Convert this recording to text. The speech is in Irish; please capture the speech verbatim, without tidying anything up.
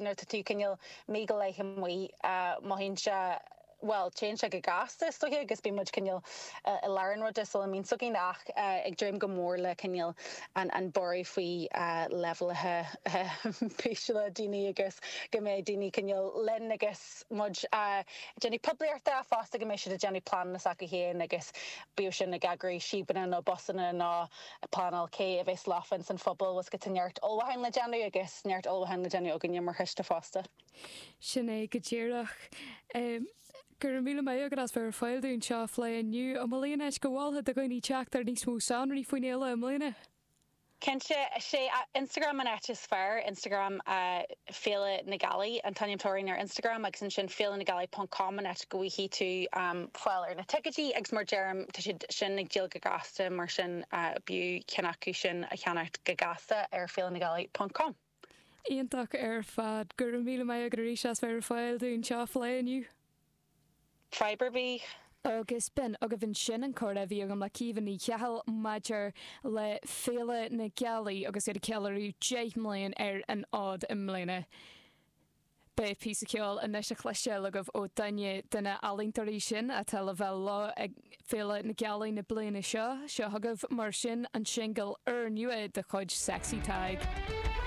nuir tú cinil mígal é himí maihín se well, change like a gas this so here be much can you uh, learn what this I mean so nach uh, ag dream go mór le cinil and and borry fee uh, level ha pishla dini agus go me dini cinil len agus much uh Jenny public ta fast go me should Jenny plan na sac here agus bio sin na gagri sheepen no boston na panel K of is laughing and football was getting yard all behind le Jenny agus neart all behind le Jenny ogin mar hista fasta Sinné go ddíireach um Gur míle mé agad as bhar fáilún seo lé aniu a mlíana eis go bhilthe a goinní teachtar níos mú sanraí faoin éile a mlíine. Ken sé sé Instagram an et is fear Instagram uh, féle na gali an tanim toring ar Instagram agus sin féle na gali pon com an et go hí tú um, foiler na ticketí agus mar germ sin ag díal gagasta mar sin uh, bu cenacu sin a cheanart gagasta ar féle na gali pon com. Íontach ar fad gur míle mé agad rí as bhar fáilún seo lé aniu. Fiberbee agus bin aga bhín sin an códa bhí agam le cíhan í ceall maidir le féle na gealaí agus iad cealarí déich mlíon ar an ád im mlíine. Be pí ceol a neis a chluise agah ó daine duna alingtarí sin a tal a bheith lá ag féle na gealaí na bliana seo, seo agah mar sin an single ar nua de chuid sexy tag.